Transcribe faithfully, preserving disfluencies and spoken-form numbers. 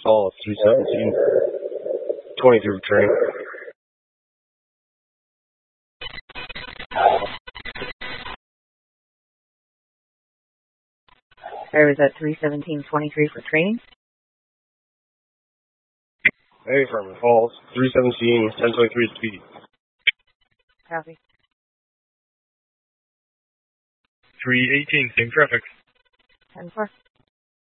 Call three seventeen, twenty-three for training. Sorry, was that three seventeen twenty-three for training? Hey, from Falls, three seventeen, ten twenty-three speed. Copy. three eighteen, same traffic. ten four.